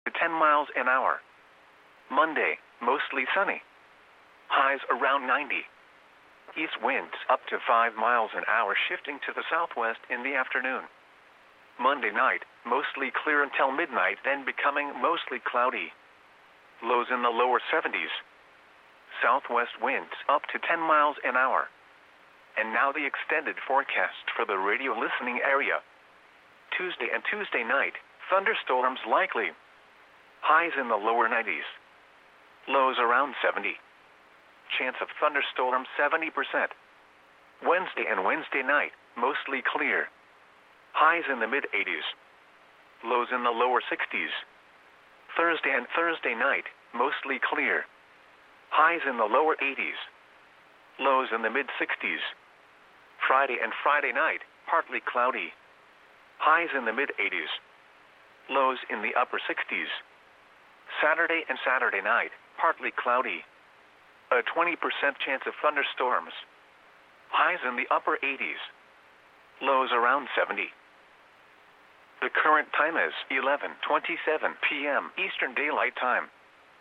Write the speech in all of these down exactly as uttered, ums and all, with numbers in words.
to ten miles an hour. Monday, mostly sunny. Highs around ninety. East winds up to five miles an hour, shifting to the southwest in the afternoon. Monday night, mostly clear until midnight, then becoming mostly cloudy. Lows in the lower seventies. Southwest winds up to ten miles an hour. And now the extended forecast for the radio listening area. Tuesday and Tuesday night, thunderstorms likely. Highs in the lower nineties. Lows around seventy. Chance of thunderstorms seventy percent. Wednesday and Wednesday night, mostly clear. Highs in the mid-eighties. Lows in the lower sixties. Thursday and Thursday night, mostly clear. Highs in the lower eighties. Lows in the mid-sixties. Friday and Friday night, partly cloudy. Highs in the mid-eighties. Lows in the upper sixties. Saturday and Saturday night, partly cloudy. A twenty percent chance of thunderstorms. Highs in the upper eighties. Lows around seventy. The current time is eleven twenty-seven p m Eastern Daylight Time.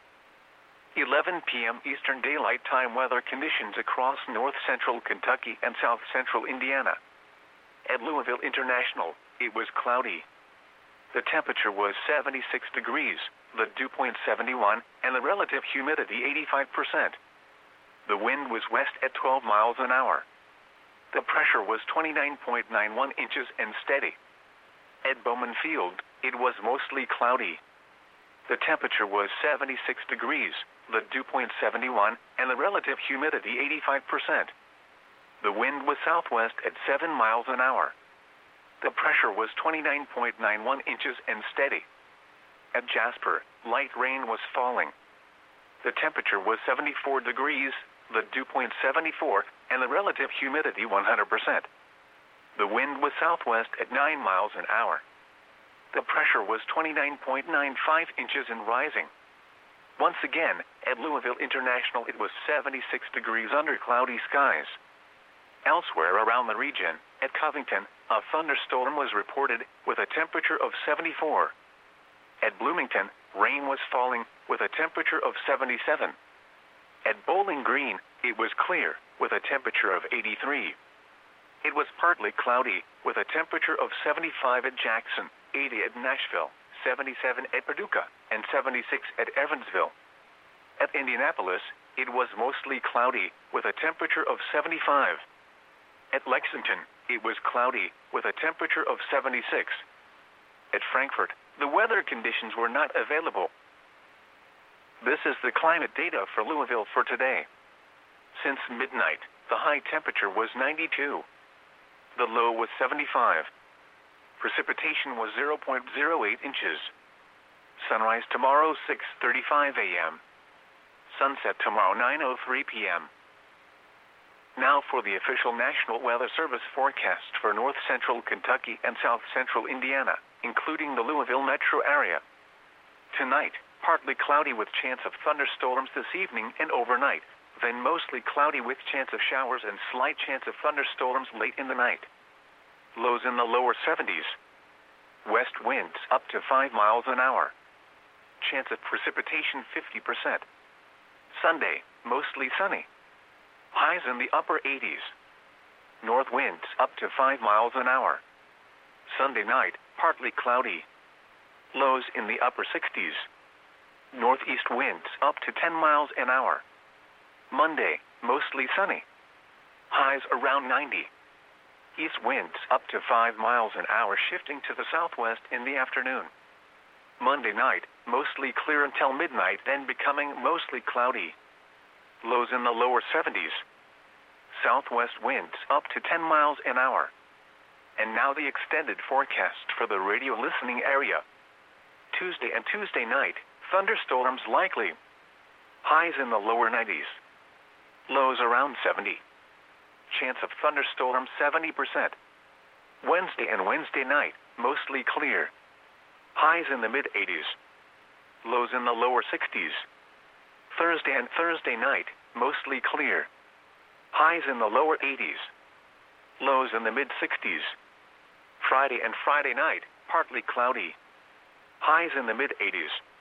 eleven p m Eastern Daylight Time weather conditions across north-central Kentucky and south-central Indiana. At Louisville International, it was cloudy. The temperature was seventy-six degrees, the dew point seventy-one, and the relative humidity eighty-five percent. The wind was west at twelve miles an hour. The pressure was twenty-nine point nine one inches and steady. At Bowman Field, it was mostly cloudy. The temperature was seventy-six degrees, the dew point seventy-one, and the relative humidity eighty-five percent. The wind was southwest at seven miles an hour. The pressure was twenty-nine point nine one inches and steady. At Jasper, light rain was falling. The temperature was seventy-four degrees, the dew point seventy-four, and the relative humidity one hundred percent. The wind was southwest at nine miles an hour. The pressure was twenty-nine point nine five inches and rising. Once again, at Louisville International, it was seventy-six degrees under cloudy skies. Elsewhere around the region, at Covington, a thunderstorm was reported with a temperature of seventy-four. At Bloomington, rain was falling with a temperature of seventy-seven. At Bowling Green, it was clear with a temperature of eighty-three. It was partly cloudy with a temperature of seventy-five at Jackson, eighty at Nashville, seventy-seven at Paducah, and seventy-six at Evansville. At Indianapolis, it was mostly cloudy with a temperature of seventy-five. At Lexington, it was cloudy with a temperature of seventy-six. At Frankfort, the weather conditions were not available. This is the climate data for Louisville for today. Since midnight, the high temperature was ninety-two. The low was seventy-five. Precipitation was zero point zero eight inches. Sunrise tomorrow six thirty-five a m Sunset tomorrow nine oh three p m Now for the official National Weather Service forecast for north-central Kentucky and south-central Indiana, including the Louisville metro area. Tonight, partly cloudy with chance of thunderstorms this evening and overnight, then mostly cloudy with chance of showers and slight chance of thunderstorms late in the night. Lows in the lower seventies. West winds up to five miles an hour. Chance of precipitation fifty percent. Sunday, mostly sunny. Highs in the upper eighties. North winds up to five miles an hour. Sunday night, partly cloudy. Lows in the upper sixties. Northeast winds up to ten miles an hour. Monday, mostly sunny. Highs around ninety. East winds up to five miles an hour, shifting to the southwest in the afternoon. Monday night, mostly clear until midnight, then becoming mostly cloudy. Lows in the lower seventies. Southwest winds up to ten miles an hour. And now the extended forecast for the radio listening area. Tuesday and Tuesday night, thunderstorms likely. Highs in the lower nineties. Lows around seventy. Chance of thunderstorms seventy percent. Wednesday and Wednesday night, mostly clear. Highs in the mid-eighties. Lows in the lower sixties. Thursday and Thursday night, mostly clear. Highs in the lower eighties. Lows in the mid-sixties. Friday and Friday night, partly cloudy. Highs in the mid eighties.